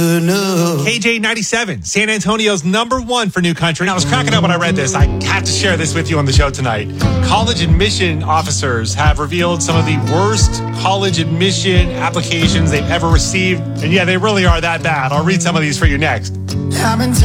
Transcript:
KJ97, San Antonio's #1 for new country. And I was cracking up when I read this. I have to share this with you on the show tonight. College admission officers have revealed some of the worst college admission applications they've ever received. And yeah, they really are that bad. I'll read some of these for you next.